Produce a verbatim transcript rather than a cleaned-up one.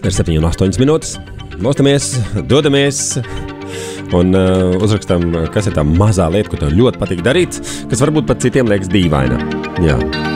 Ir septiņi un astoņas minūtes. Mostamies, dodamies un uh, uzrakstam, kas ir tā mazā lieta, ko tev ļoti patīk darīt, kas varbūt pat citiem liekas dīvaina. Jā.